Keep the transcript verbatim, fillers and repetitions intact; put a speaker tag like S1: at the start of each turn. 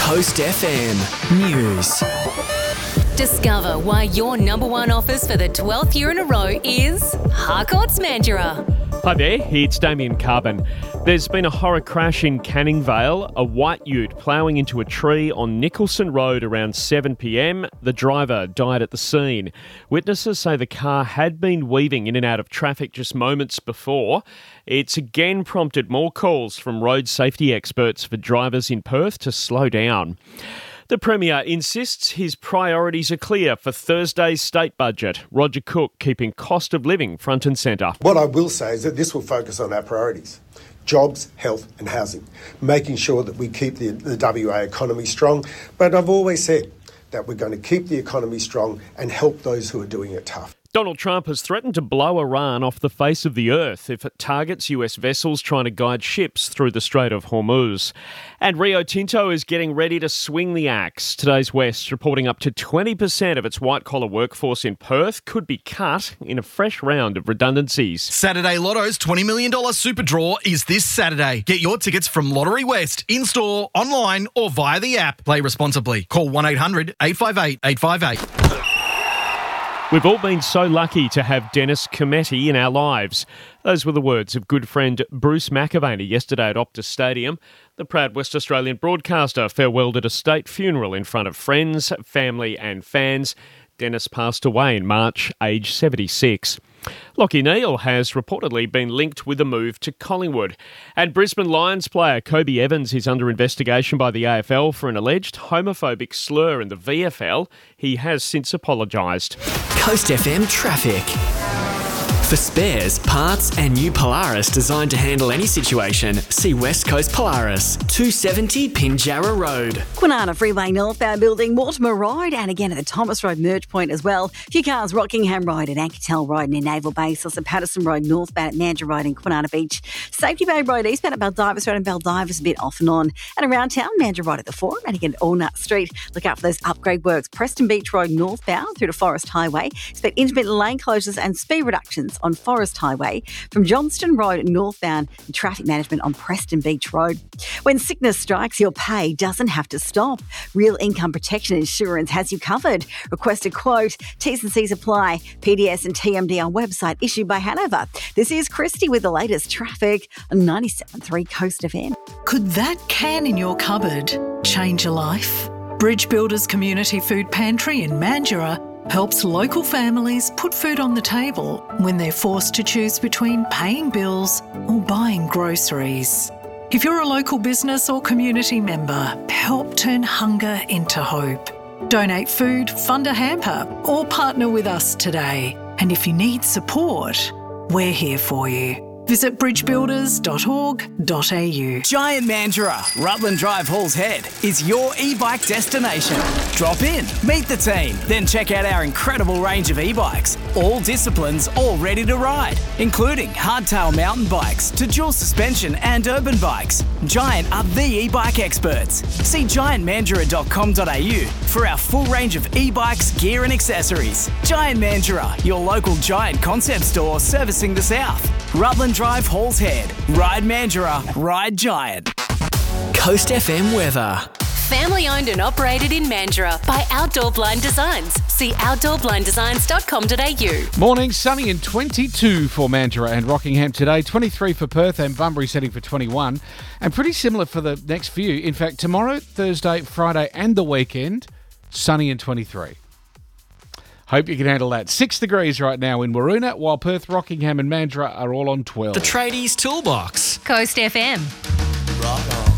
S1: Coast F M News.
S2: Discover why your number one offers for the twelfth year in a row is Harcourt's Mandurah.
S3: Hi there, it's Damien Carbon. There's been a horror crash in Canning Vale, a white ute ploughing into a tree on Nicholson Road around seven p m. The driver died at the scene. Witnesses say the car had been weaving in and out of traffic just moments before. It's again prompted more calls from road safety experts for drivers in Perth to slow down. The Premier insists his priorities are clear for Thursday's state budget. Roger Cook keeping cost of living front and centre.
S4: What I will say is that this will focus on our priorities: jobs, health and housing, making sure that we keep the, the W A economy strong. But I've always said that we're going to keep the economy strong and help those who are doing it tough.
S3: Donald Trump has threatened to blow Iran off the face of the earth if it targets U S vessels trying to guide ships through the Strait of Hormuz. And Rio Tinto is getting ready to swing the axe. Today's West reporting up to twenty percent of its white-collar workforce in Perth could be cut in a fresh round of redundancies.
S5: Saturday Lotto's twenty million dollars super draw is this Saturday. Get your tickets from Lottery West, in-store, online or via the app. Play responsibly. Call one eight hundred eight five eight eight five eight.
S3: We've all been so lucky to have Dennis Cometti in our lives. Those were the words of good friend Bruce McAvaney yesterday at Optus Stadium. The proud West Australian broadcaster farewelled at a state funeral in front of friends, family and fans. Dennis passed away in March, aged seventy-six. Lachie Neale has reportedly been linked with a move to Collingwood. And Brisbane Lions player Kobe Evans is under investigation by the A F L for an alleged homophobic slur in the V F L. He has since apologised.
S1: Coast F M traffic. For spares, parts and new Polaris designed to handle any situation, see West Coast Polaris, two seventy Pinjarra Road.
S6: Kwinana Freeway northbound building, Mortimer Road, and again at the Thomas Road merge point as well. Few cars, Rockingham Road and Anketel Road near Naval Base, also Patterson Road northbound at Mandurah Road and Kwinana Beach. Safety Bay Road eastbound at Baldivis Road and Baldivis a bit off and on. And around town, Mandurah Road at the Forum and again at Allnut Street. Look out for those upgrade works. Preston Beach Road northbound through to Forest Highway. Expect intermittent lane closures and speed reductions on Forest Highway from Johnston Road northbound and traffic management on Preston Beach Road. When sickness strikes, your pay doesn't have to stop. Real Income Protection Insurance has you covered. Request a quote. T's and C's apply. P D S and T M D R website issued by Hanover. This is Christy with the latest traffic on ninety-seven point three Coast F M.
S7: Could that can in your cupboard change a life? Bridge Builders Community Food Pantry in Mandurah helps local families put food on the table when they're forced to choose between paying bills or buying groceries. If you're a local business or community member, help turn hunger into hope. Donate food, fund a hamper, or partner with us today. And if you need support, we're here for you. Visit bridge builders dot org dot a u.
S8: Giant Mandurah, Rutland Drive, Halls Head, is your e-bike destination. Drop in, meet the team, then check out our incredible range of e-bikes. All disciplines, all ready to ride, including hardtail mountain bikes to dual suspension and urban bikes. Giant are the e-bike experts. See giant mandurah dot com dot a u for our full range of e-bikes, gear and accessories. Giant Mandurah, your local Giant concept store servicing the south. Rutland Drive, Halls Head. Ride Mandurah, ride Giant.
S1: Coast F M weather.
S2: Family owned and operated in Mandurah by Outdoor Blind Designs. See outdoor blind designs dot com dot a u.
S9: Morning, sunny and twenty-two for Mandurah and Rockingham today, twenty-three for Perth and Bunbury setting for twenty-one, and pretty similar for the next few. In fact, tomorrow, Thursday, Friday and the weekend, sunny and twenty-three. Hope you can handle that. Six degrees right now in Waroona, while Perth, Rockingham and Mandurah are all on twelve.
S1: The Tradies Toolbox.
S2: Coast F M.
S1: Right on.